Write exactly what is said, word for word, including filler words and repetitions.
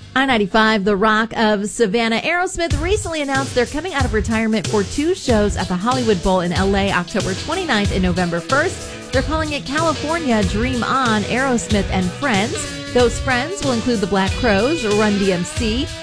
I ninety-five, The Rock of Savannah. Aerosmith recently announced they're coming out of retirement for two shows at the Hollywood Bowl in L A October twenty-ninth and November first. They're calling it California Dream On, Aerosmith and Friends. Those friends will include the Black Crowes, Run D M C,